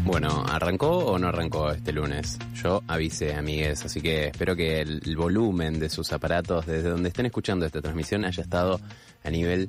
Bueno, ¿arrancó o no arrancó este lunes? Yo avisé, amigues, así que espero que el volumen de sus aparatos, desde donde estén escuchando esta transmisión, haya estado a nivel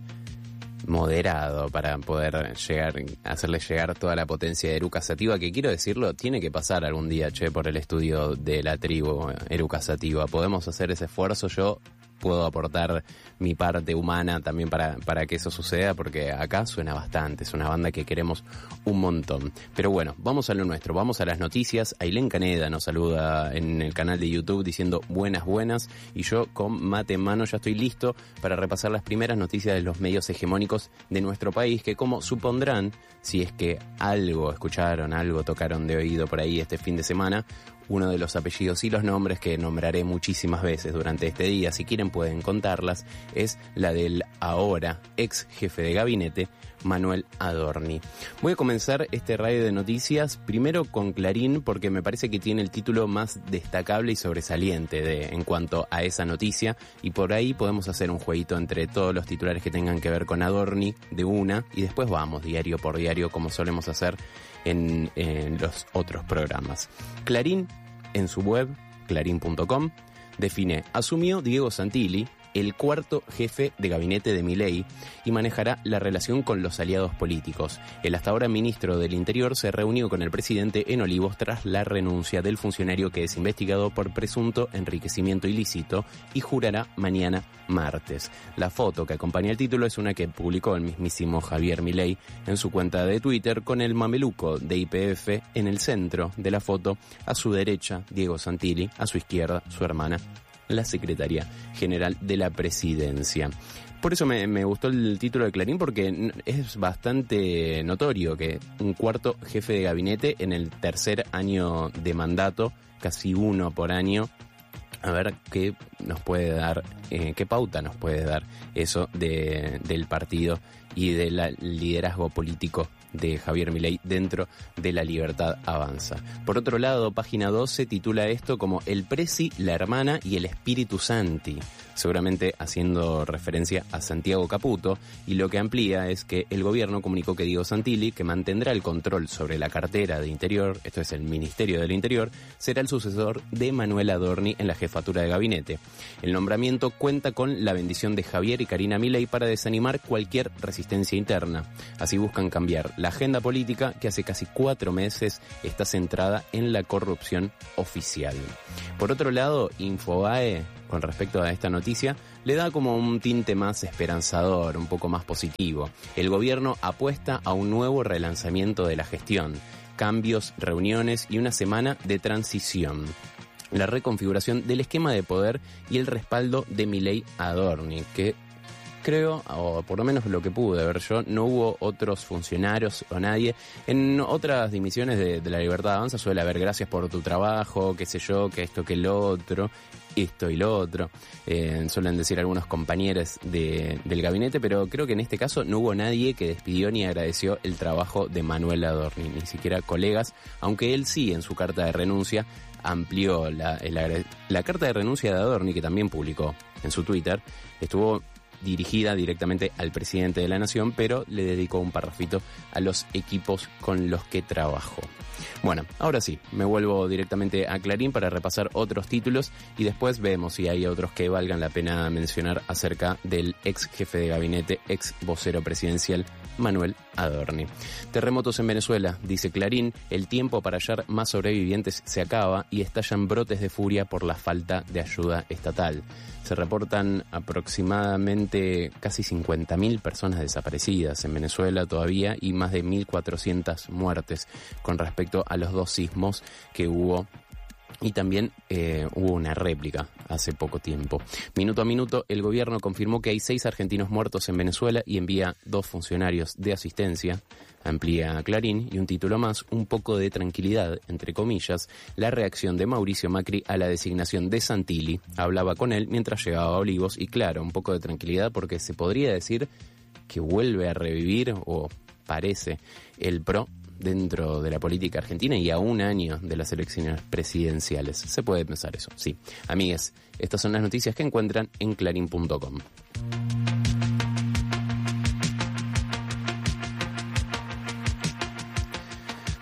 moderado para poder hacerle llegar toda la potencia de Eruca Sativa, que quiero decirlo, tiene que pasar algún día, por el estudio de la tribu Eruca Sativa. Podemos hacer ese esfuerzo, yo puedo aportar mi parte humana también para que eso suceda, porque acá suena bastante, es una banda que queremos un montón. Pero bueno, vamos a lo nuestro, vamos a las noticias. Ailén Caneda nos saluda en el canal de YouTube diciendo buenas, y yo con mate en mano ya estoy listo para repasar las primeras noticias de los medios hegemónicos de nuestro país, que como supondrán, si es que algo escucharon, algo tocaron de oído por ahí este fin de semana, uno de los apellidos y los nombres que nombraré muchísimas veces durante este día, si quieren pueden contarlas, es la del ahora ex jefe de gabinete, Manuel Adorni. Voy a comenzar este radio de noticias primero con Clarín, porque me parece que tiene el título más destacable y sobresaliente en cuanto a esa noticia, y por ahí podemos hacer un jueguito entre todos los titulares que tengan que ver con Adorni de una, y después vamos diario por diario como solemos hacer en los otros programas. Clarín, en su web, clarín.com, define: asumió Diego Santilli, el cuarto jefe de gabinete de Milei, y manejará la relación con los aliados políticos. El hasta ahora ministro del Interior se reunió con el presidente en Olivos tras la renuncia del funcionario que es investigado por presunto enriquecimiento ilícito y jurará mañana martes. La foto que acompaña el título es una que publicó el mismísimo Javier Milei en su cuenta de Twitter, con el mameluco de YPF en el centro de la foto, a su derecha Diego Santilli, a su izquierda su hermana, la secretaria general de la presidencia. Por eso me gustó el título de Clarín, porque es bastante notorio que un cuarto jefe de gabinete en el tercer año de mandato, casi uno por año. A ver qué nos puede dar, qué pauta nos puede dar eso del partido y del liderazgo político de Javier Milei dentro de La Libertad Avanza. Por otro lado, Página 12 titula esto como El Presi, la hermana y el Espíritu Santi, seguramente haciendo referencia a Santiago Caputo, y lo que amplía es que el gobierno comunicó que Diego Santilli, que mantendrá el control sobre la cartera de Interior, esto es el Ministerio del Interior, será el sucesor de Manuel Adorni en la jefatura de gabinete. El nombramiento cuenta con la bendición de Javier y Karina Milei para desanimar cualquier resistencia interna. Así buscan cambiar la agenda política, que hace casi 4 meses está centrada en la corrupción oficial. Por otro lado, Infobae, con respecto a esta noticia, le da como un tinte más esperanzador, un poco más positivo. El gobierno apuesta a un nuevo relanzamiento de la gestión, cambios, reuniones y una semana de transición. La reconfiguración del esquema de poder y el respaldo de Milei a Adorni, que creo, o por lo menos lo que pude ver yo, no hubo otros funcionarios o nadie. En otras dimisiones de La Libertad Avanza suele haber gracias por tu trabajo, qué sé yo, que esto, que lo otro, esto y lo otro. Suelen decir algunos compañeros del gabinete, pero creo que en este caso no hubo nadie que despidió ni agradeció el trabajo de Manuel Adorni, ni siquiera colegas, aunque él sí en su carta de renuncia amplió la carta de renuncia de Adorni, que también publicó en su Twitter, estuvo dirigida directamente al presidente de la nación, pero le dedicó un parrafito a los equipos con los que trabajó. Bueno, ahora sí, me vuelvo directamente a Clarín para repasar otros títulos y después vemos si hay otros que valgan la pena mencionar acerca del ex jefe de gabinete, ex vocero presidencial, Manuel Adorni. Terremotos en Venezuela, dice Clarín, el tiempo para hallar más sobrevivientes se acaba y estallan brotes de furia por la falta de ayuda estatal. Se reportan aproximadamente casi 50.000 personas desaparecidas en Venezuela todavía y más de 1.400 muertes con respecto a los 2 sismos que hubo. Y también hubo una réplica hace poco tiempo. Minuto a minuto, el gobierno confirmó que hay 6 argentinos muertos en Venezuela y envía 2 funcionarios de asistencia. Amplía Clarín, y un título más, un poco de tranquilidad, entre comillas, la reacción de Mauricio Macri a la designación de Santilli. Hablaba con él mientras llegaba a Olivos y claro, un poco de tranquilidad porque se podría decir que vuelve a revivir, o parece, el PRO dentro de la política argentina y a un año de las elecciones presidenciales. Se puede pensar eso, sí. Amigues, estas son las noticias que encuentran en clarín.com.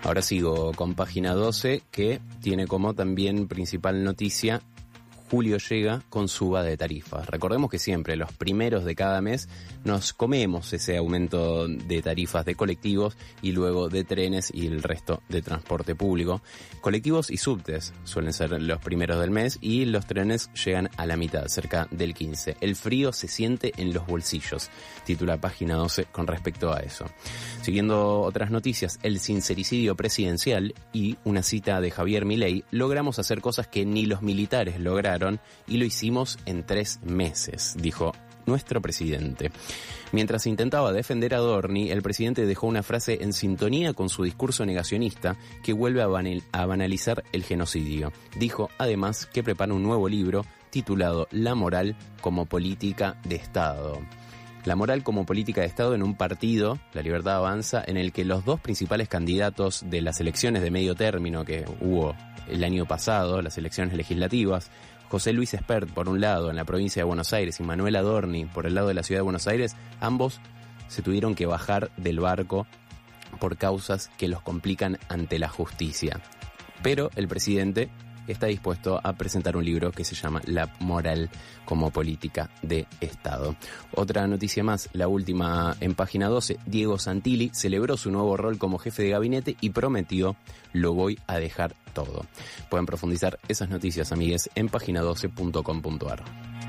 Ahora sigo con página 12, que tiene como también principal noticia: julio llega con suba de tarifas. Recordemos que siempre los primeros de cada mes nos comemos ese aumento de tarifas de colectivos y luego de trenes y el resto de transporte público. Colectivos y subtes suelen ser los primeros del mes y los trenes llegan a la mitad, cerca del 15. El frío se siente en los bolsillos, titula página 12 con respecto a eso. Siguiendo otras noticias, el sincericidio presidencial y una cita de Javier Milei: logramos hacer cosas que ni los militares lograron y lo hicimos en 3 meses, dijo nuestro presidente. Mientras intentaba defender a Adorni, el presidente dejó una frase en sintonía con su discurso negacionista que vuelve a banalizar el genocidio. Dijo además que prepara un nuevo libro titulado La moral como política de Estado. La moral como política de Estado en un partido, La Libertad Avanza, en el que los dos principales candidatos de las elecciones de medio término que hubo el año pasado, las elecciones legislativas, José Luis Espert por un lado en la provincia de Buenos Aires y Manuel Adorni por el lado de la ciudad de Buenos Aires, ambos se tuvieron que bajar del barco por causas que los complican ante la justicia. Pero el presidente está dispuesto a presentar un libro que se llama La moral como política de Estado. Otra noticia más, la última en página 12, Diego Santilli celebró su nuevo rol como jefe de gabinete y prometió: lo voy a dejar todo. Pueden profundizar esas noticias, amigues, en página12.com.ar.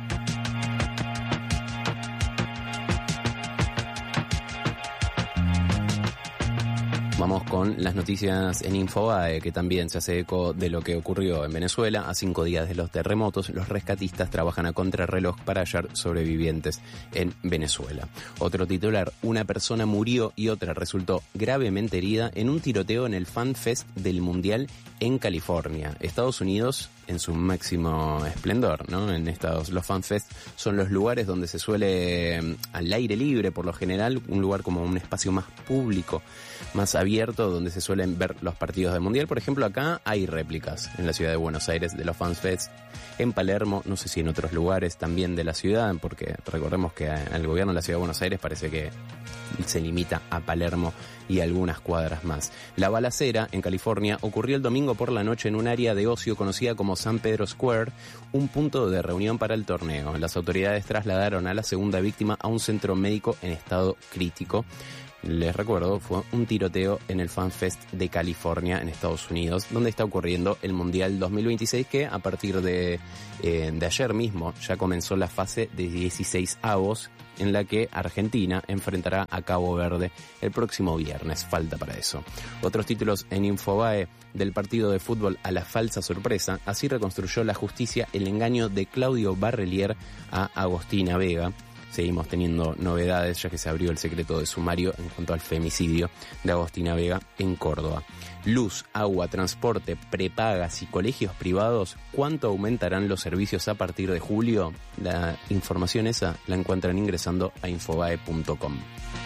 Vamos con las noticias en Infobae, que también se hace eco de lo que ocurrió en Venezuela. A 5 días de los terremotos, los rescatistas trabajan a contrarreloj para hallar sobrevivientes en Venezuela. Otro titular: una persona murió y otra resultó gravemente herida en un tiroteo en el Fan Fest del Mundial en California. Estados Unidos en su máximo esplendor, ¿no? Los Fan Fest son los lugares donde se suele, al aire libre por lo general, un lugar como un espacio más público, más abierto, donde se suelen ver los partidos del Mundial. Por ejemplo, acá hay réplicas en la ciudad de Buenos Aires de los Fan Fest, en Palermo, no sé si en otros lugares también de la ciudad, porque recordemos que el gobierno de la ciudad de Buenos Aires parece que se limita a Palermo y algunas cuadras más. La balacera en California ocurrió el domingo por la noche en un área de ocio conocida como San Pedro Square, un punto de reunión para el torneo. Las autoridades trasladaron a la segunda víctima a un centro médico en estado crítico. Les recuerdo, fue un tiroteo en el Fan Fest de California, en Estados Unidos, donde está ocurriendo el Mundial 2026, que a partir de ayer mismo ya comenzó la fase de 16avos, en la que Argentina enfrentará a Cabo Verde el próximo viernes. Falta para eso. Otros títulos en Infobae: del partido de fútbol a la falsa sorpresa, así reconstruyó la justicia el engaño de Claudio Barrelier a Agostina Vega. Seguimos teniendo novedades, ya que se abrió el secreto de sumario en cuanto al femicidio de Agostina Vega en Córdoba. Luz, agua, transporte, prepagas y colegios privados, ¿cuánto aumentarán los servicios a partir de julio? La información esa la encuentran ingresando a infobae.com.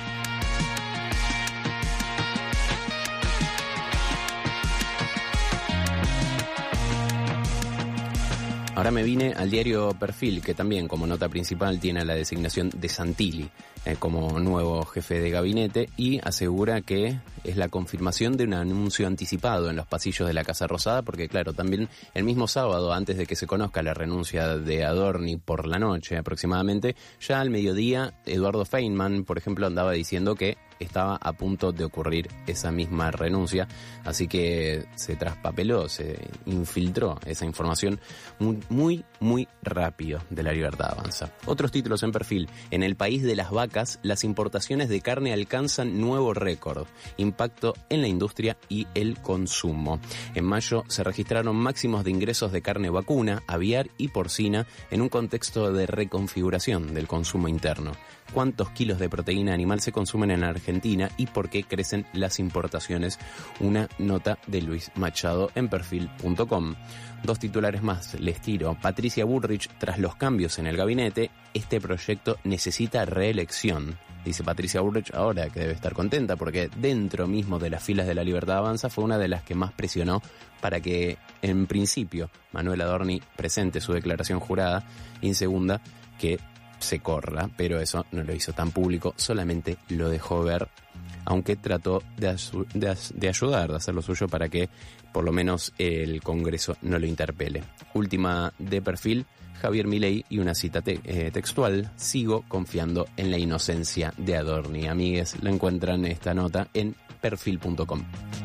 Ahora me vine al diario Perfil, que también como nota principal tiene la designación de Santilli como nuevo jefe de gabinete, y asegura que es la confirmación de un anuncio anticipado en los pasillos de la Casa Rosada, porque claro, también el mismo sábado, antes de que se conozca la renuncia de Adorni por la noche aproximadamente, ya al mediodía Eduardo Feynman, por ejemplo, andaba diciendo que estaba a punto de ocurrir esa misma renuncia, así que se traspapeló, se infiltró esa información muy rápido de La Libertad Avanza. Otros títulos en Perfil: en el país de las vacas, las importaciones de carne alcanzan nuevo récord, impacto en la industria y el consumo. En mayo se registraron máximos de ingresos de carne vacuna, aviar y porcina en un contexto de reconfiguración del consumo interno. ¿Cuántos kilos de proteína animal se consumen en Argentina y por qué crecen las importaciones? Una nota de Luis Machado en perfil.com. Dos titulares más les tiro. Patricia Bullrich: tras los cambios en el gabinete, este proyecto necesita reelección. Dice Patricia Bullrich ahora que debe estar contenta porque dentro mismo de las filas de La Libertad Avanza fue una de las que más presionó para que en principio Manuel Adorni presente su declaración jurada, y en segunda que se corra, pero eso no lo hizo tan público, solamente lo dejó ver, aunque trató de ayudar, de hacer lo suyo para que por lo menos el Congreso no lo interpele. Última de perfil, Javier Milei, y una cita textual: sigo confiando en la inocencia de Adorni. Amigues, la encuentran esta nota en perfil.com.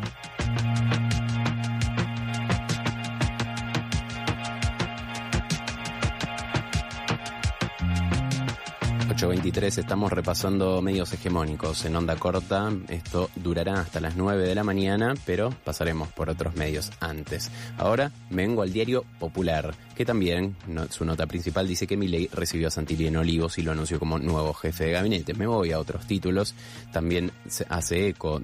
8:23, estamos repasando medios hegemónicos en onda corta. Esto durará hasta las 9 de la mañana, pero pasaremos por otros medios antes. Ahora vengo al diario Popular, que también, su nota principal dice que Milei recibió a Santilli en Olivos y lo anunció como nuevo jefe de gabinete. Me voy a otros títulos. También se hace eco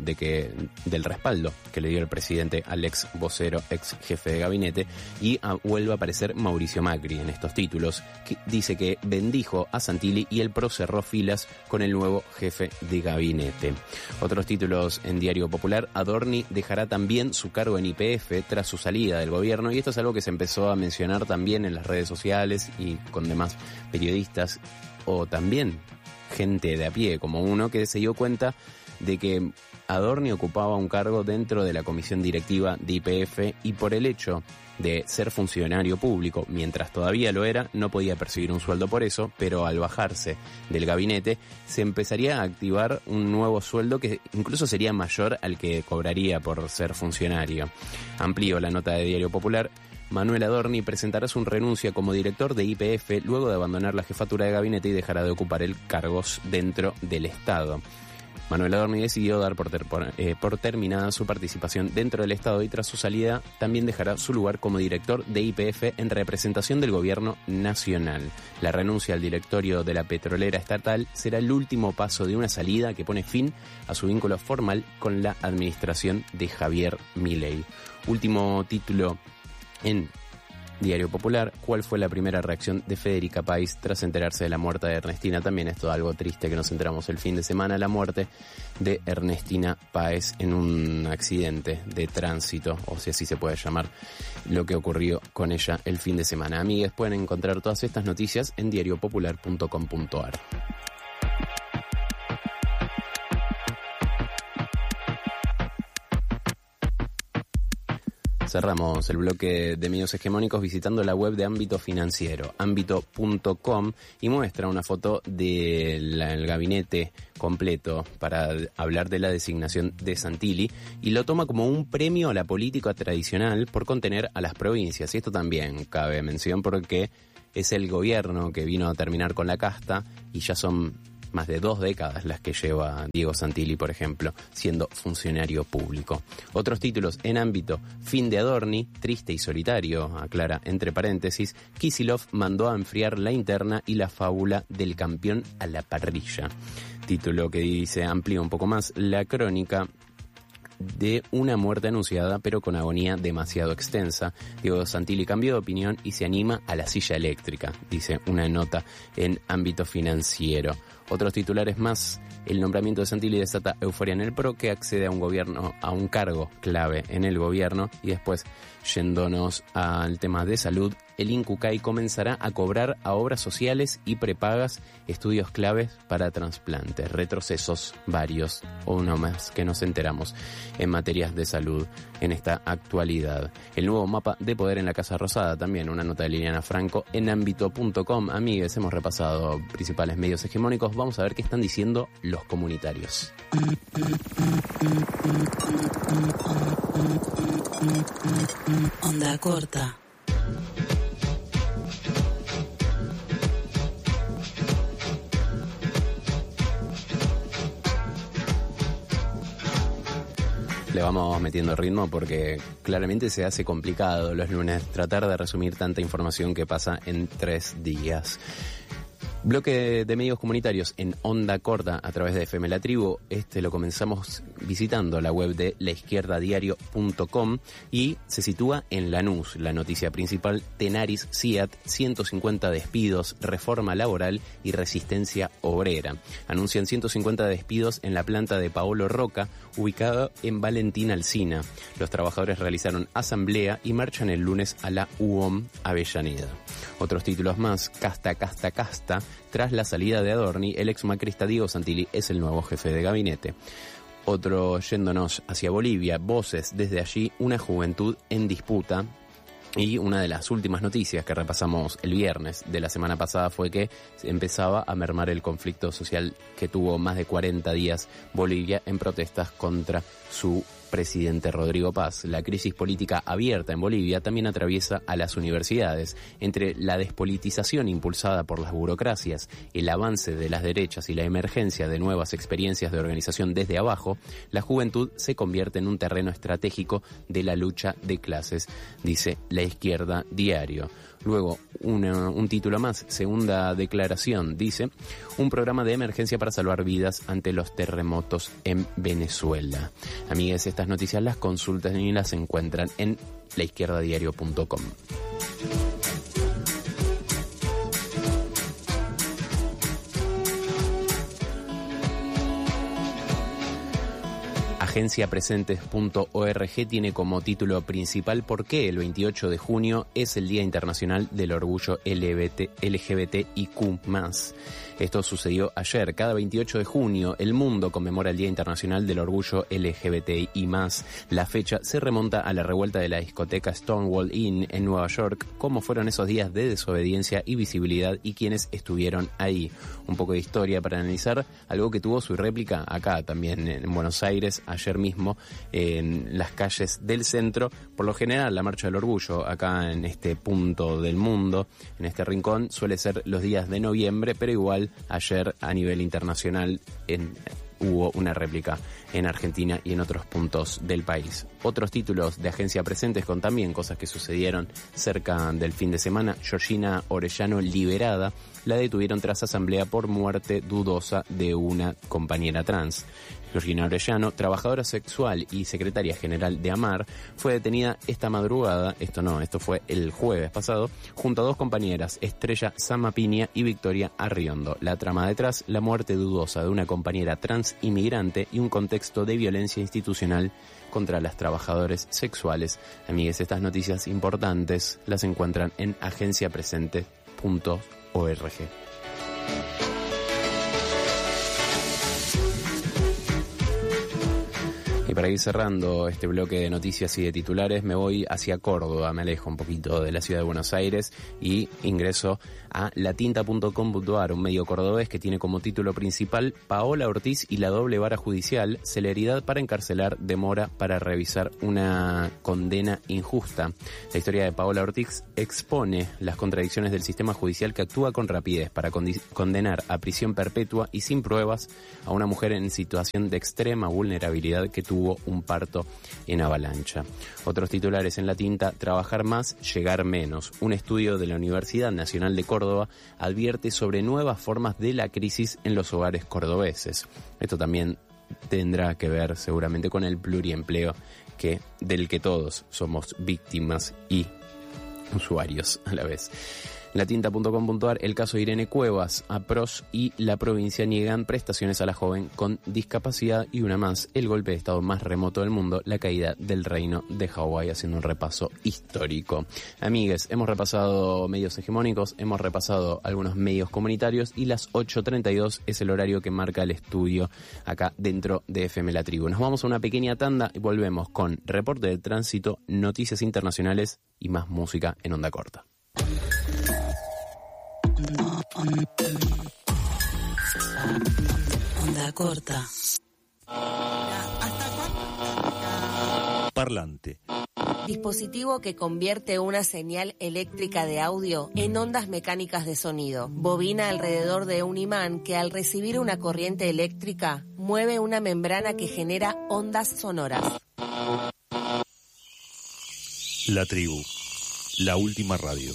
del respaldo que le dio el presidente al ex vocero, ex jefe de gabinete, y vuelve a aparecer Mauricio Macri en estos títulos, que dice que bendijo a Santilli y el PRO cerró filas con el nuevo jefe de gabinete. Otros títulos en Diario Popular: Adorni dejará también su cargo en YPF tras su salida del gobierno, y esto es algo que se empezó a mencionar también en las redes sociales y con demás periodistas o también gente de a pie como uno, que se dio cuenta de que Adorni ocupaba un cargo dentro de la comisión directiva de YPF y por el hecho de ser funcionario público, mientras todavía lo era, no podía percibir un sueldo por eso, pero al bajarse del gabinete se empezaría a activar un nuevo sueldo que incluso sería mayor al que cobraría por ser funcionario. Amplío la nota de Diario Popular: Manuel Adorni presentará su renuncia como director de YPF luego de abandonar la jefatura de gabinete y dejará de ocupar cargos dentro del Estado. Manuel Adorni decidió dar por terminada su participación dentro del Estado y tras su salida también dejará su lugar como director de YPF en representación del gobierno nacional. La renuncia al directorio de la petrolera estatal será el último paso de una salida que pone fin a su vínculo formal con la administración de Javier Milei. Último título en Diario Popular: ¿cuál fue la primera reacción de Federica País tras enterarse de la muerte de Ernestina? También es todo algo triste que nos enteramos el fin de semana, la muerte de Ernestina Páez en un accidente de tránsito, o si así se puede llamar lo que ocurrió con ella el fin de semana. Amigues, pueden encontrar todas estas noticias en diariopopular.com.ar. Cerramos el bloque de medios hegemónicos visitando la web de Ámbito Financiero, ámbito.com, y muestra una foto del gabinete completo para hablar de la designación de Santilli, y lo toma como un premio a la política tradicional por contener a las provincias. Y esto también cabe mención porque es el gobierno que vino a terminar con la casta y ya son más de 2 décadas las que lleva Diego Santilli, por ejemplo, siendo funcionario público. Otros títulos en Ámbito: fin de Adorni, triste y solitario, aclara entre paréntesis, Kicillof mandó a enfriar la interna y la fábula del campeón a la parrilla. Título que dice, amplía un poco más la crónica, de una muerte anunciada pero con agonía demasiado extensa. Diego Santilli cambió de opinión y se anima a la silla eléctrica, dice una nota en Ámbito Financiero. Otros titulares más: el nombramiento de Santilli desata euforia en el PRO, que accede a un cargo clave en el gobierno. Y después, yéndonos al tema de salud, el INCUCAI comenzará a cobrar a obras sociales y prepagas estudios claves para trasplantes. Retrocesos varios, o uno más que nos enteramos en materias de salud en esta actualidad. El nuevo mapa de poder en la Casa Rosada, también una nota de Liliana Franco en ámbito.com. Amigues, hemos repasado principales medios hegemónicos. Vamos a ver qué están diciendo los comunitarios. Onda corta. Le vamos metiendo ritmo porque claramente se hace complicado los lunes tratar de resumir tanta información que pasa en 3 días. Bloque de medios comunitarios en onda corta a través de FM La Tribu. Lo comenzamos visitando la web de laizquierdadiario.com y se sitúa en Lanús. La noticia principal: Tenaris Siat, 150 despidos, reforma laboral y resistencia obrera. Anuncian 150 despidos en la planta de Paolo Roca, ubicada en Valentín Alsina. Los trabajadores realizaron asamblea y marchan el lunes a la UOM Avellaneda. Otros títulos más: Casta. Tras la salida de Adorni, el ex macrista Diego Santilli es el nuevo jefe de gabinete. Otro yéndonos hacia Bolivia, voces desde allí, una juventud en disputa. Y una de las últimas noticias que repasamos el viernes de la semana pasada fue que empezaba a mermar el conflicto social que tuvo más de 40 días Bolivia en protestas contra su presidente Rodrigo Paz. La crisis política abierta en Bolivia también atraviesa a las universidades. Entre la despolitización impulsada por las burocracias, el avance de las derechas y la emergencia de nuevas experiencias de organización desde abajo, la juventud se convierte en un terreno estratégico de la lucha de clases, dice La Izquierda Diario. Luego, un título más, segunda declaración, dice, un programa de emergencia para salvar vidas ante los terremotos en Venezuela. Amigues, estas noticias las consultan y las encuentran en laizquierdadiario.com. Agenciapresentes.org tiene como título principal ¿por qué el 28 de junio es el Día Internacional del Orgullo LGBTIQ+. Esto sucedió ayer. Cada 28 de junio el mundo conmemora el Día Internacional del Orgullo LGBTI+. La fecha se remonta a la revuelta de la discoteca Stonewall Inn en Nueva York, cómo fueron esos días de desobediencia y visibilidad y quienes estuvieron ahí. Un poco de historia para analizar algo que tuvo su réplica acá también en Buenos Aires, ayer mismo en las calles del centro. Por lo general la Marcha del Orgullo acá en este punto del mundo, en este rincón, suele ser los días de noviembre, pero igual ayer a nivel internacional hubo una réplica en Argentina y en otros puntos del país. Otros títulos de Agencia Presentes con también cosas que sucedieron cerca del fin de semana. Georgina Orellano liberada, la detuvieron tras asamblea por muerte dudosa de una compañera trans. Georgina Orellano, trabajadora sexual y secretaria general de AMAR, fue detenida esta madrugada, esto fue el jueves pasado, junto a dos compañeras, Estrella Samapiña y Victoria Arriondo. La trama detrás, la muerte dudosa de una compañera trans inmigrante y un contexto de violencia institucional contra las trabajadoras sexuales. Amigues, estas noticias importantes las encuentran en agenciapresente.org. Y para ir cerrando este bloque de noticias y de titulares, me voy hacia Córdoba, me alejo un poquito de la ciudad de Buenos Aires y ingreso a latinta.com.ar, un medio cordobés que tiene como título principal Paola Ortiz y la doble vara judicial, celeridad para encarcelar, demora para revisar una condena injusta. La historia de Paola Ortiz expone las contradicciones del sistema judicial que actúa con rapidez para condenar a prisión perpetua y sin pruebas a una mujer en situación de extrema vulnerabilidad que tuvo un parto en avalancha. Otros titulares en La Tinta: trabajar más, llegar menos. Un estudio de la Universidad Nacional de Córdoba advierte sobre nuevas formas de la crisis en los hogares cordobeses. Esto también tendrá que ver seguramente con el pluriempleo del que todos somos víctimas y usuarios a la vez. Latinta.com.ar, el caso Irene Cuevas, APROS y la provincia niegan prestaciones a la joven con discapacidad, y una más, el golpe de estado más remoto del mundo, la caída del reino de Hawái, haciendo un repaso histórico. Amigues, hemos repasado medios hegemónicos, hemos repasado algunos medios comunitarios y las 8:32 es el horario que marca el estudio acá dentro de FM La Tribu. Nos vamos a una pequeña tanda y volvemos con reporte de tránsito, noticias internacionales y más música en Onda Corta. Onda Corta. Parlante. Dispositivo que convierte una señal eléctrica de audio en ondas mecánicas de sonido. Bobina alrededor de un imán que, al recibir una corriente eléctrica, mueve una membrana que genera ondas sonoras. La Tribu, la última radio.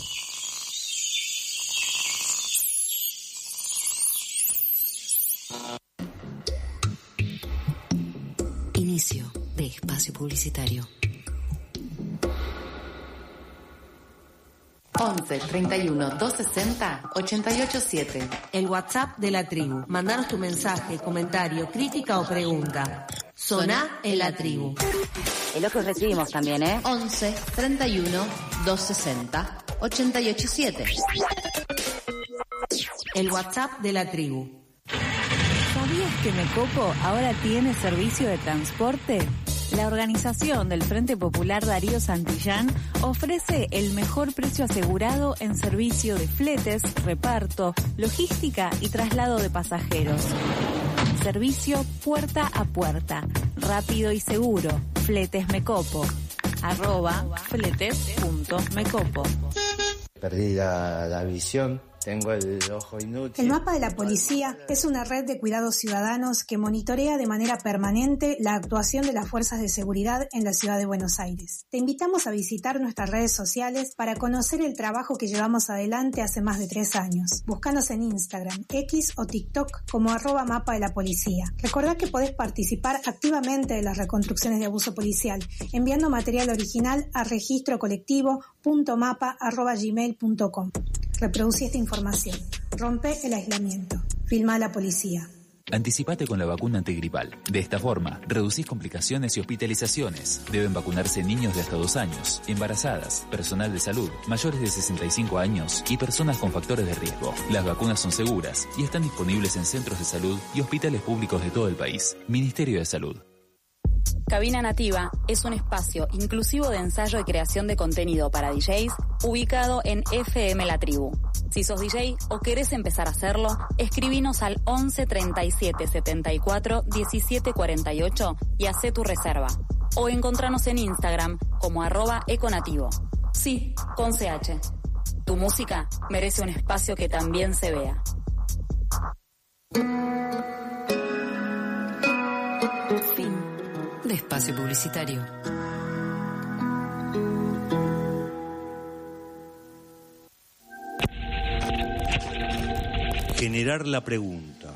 Inicio de espacio publicitario. 11 31 260 887. El WhatsApp de La Tribu. Mandanos tu mensaje, comentario, crítica o pregunta. Soná en La Tribu. Es lo que recibimos también, 11 31 260 887. El WhatsApp de la tribu. ¿Sabías que Mecopo ahora tiene servicio de transporte? La organización del Frente Popular Darío Santillán ofrece el mejor precio asegurado en servicio de fletes, reparto, logística y traslado de pasajeros. Servicio puerta a puerta, rápido y seguro. Fletes Mecopo. @fletes.mecopo. Perdí la visión. Tengo el ojo inútil. El Mapa de la Policía es una red de cuidados ciudadanos que monitorea de manera permanente la actuación de las fuerzas de seguridad en la ciudad de Buenos Aires. Te invitamos a visitar nuestras redes sociales para conocer el trabajo que llevamos adelante hace más de 3 años. Búscanos en Instagram, X o TikTok como @Mapa de la Policía. Recordá que podés participar activamente de las reconstrucciones de abuso policial enviando material original a registrocolectivo.mapa@gmail.com. Reproducí esta información. Rompe el aislamiento. Filma a la policía. Anticipate con la vacuna antigripal. De esta forma, reducís complicaciones y hospitalizaciones. Deben vacunarse niños de hasta 2 años, embarazadas, personal de salud, mayores de 65 años y personas con factores de riesgo. Las vacunas son seguras y están disponibles en centros de salud y hospitales públicos de todo el país. Ministerio de Salud. Cabina Nativa es un espacio inclusivo de ensayo y creación de contenido para DJs ubicado en FM La Tribu. Si sos DJ o querés empezar a hacerlo, escribinos al 11 37 74 17 48 y hacé tu reserva. O encontranos en Instagram como @econativo. Sí, con CH. Tu música merece un espacio que también se vea. Fin de espacio publicitario. Generar la pregunta.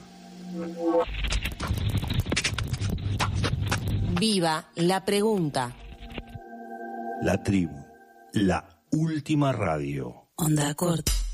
Viva la pregunta. La tribu, la última radio. Onda corta.